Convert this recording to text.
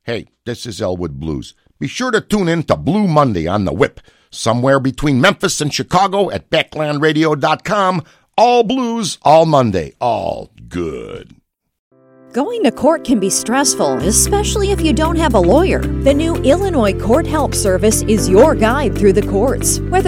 Hey, this is Elwood Blues. Be sure to tune in to Blue Monday on the Whip, somewhere between Memphis and Chicago at BacklandRadio.com. All blues, all Monday, all good. Going to court can be stressful, especially if you don't have a lawyer. The new Illinois Court Help Service is your guide through the courts. Whether